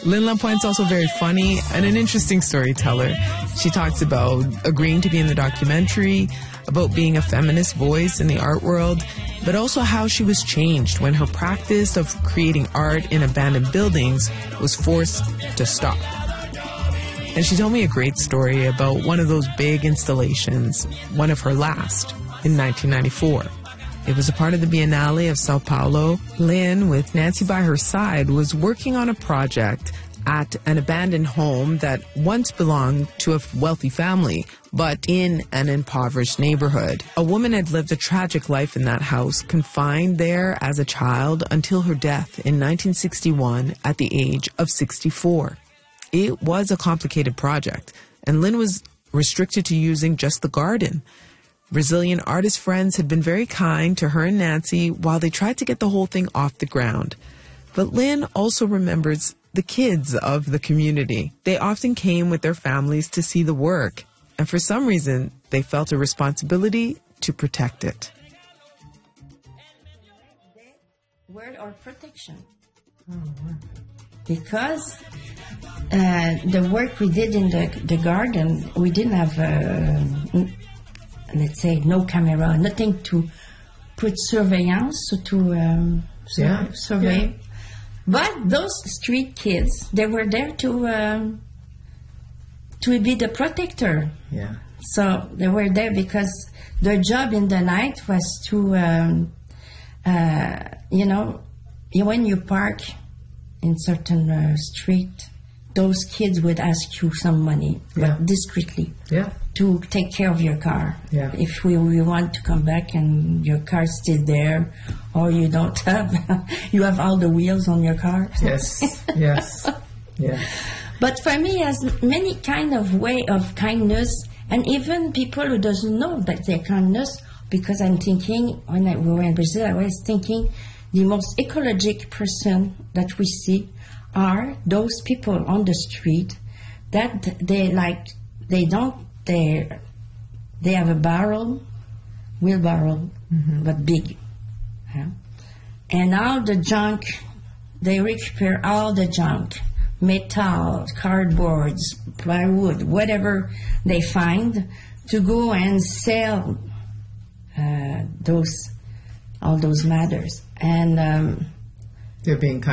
Lynn Lapointe's also very funny and an interesting storyteller. She talks about agreeing to be in the documentary, about being a feminist voice in the art world, but also how she was changed when her practice of creating art in abandoned buildings was forced to stop. And she told me a great story about one of those big installations, one of her last, in 1994. It was a part of the Biennale of Sao Paulo. Lynn, with Nancy by her side, was working on a project at an abandoned home that once belonged to a wealthy family, but in an impoverished neighborhood. A woman had lived a tragic life in that house, confined there as a child until her death in 1961 at the age of 64. It was a complicated project, and Lynn was restricted to using just the garden. Brazilian artist friends had been very kind to her and Nancy while they tried to get the whole thing off the ground. But Lynn also remembers the kids of the community. They often came with their families to see the work, and for some reason, they felt a responsibility to protect it. Word or protection. Because the work we did in the garden, we didn't have... let's say, no camera, nothing to put surveillance, to survey. Yeah. But those street kids, they were there to be the protector. Yeah. So they were there because their job in the night was to, when you park in certain street, those kids would ask you some money, but discreetly. Yeah. To take care of your car. Yeah. If we want to come back and your car's still there, or you don't have, you have all the wheels on your car. Yes, yes, yeah. But for me, as many kind of way of kindness, and even people who doesn't know that they're kindness, because I'm thinking, when we were in Brazil, I was thinking the most ecologic person that we see are those people on the street that they have a wheelbarrow, but big. Yeah? And all the junk, they repair all the junk, metal, cardboards, plywood, whatever they find, to go and sell all those matters. And they're being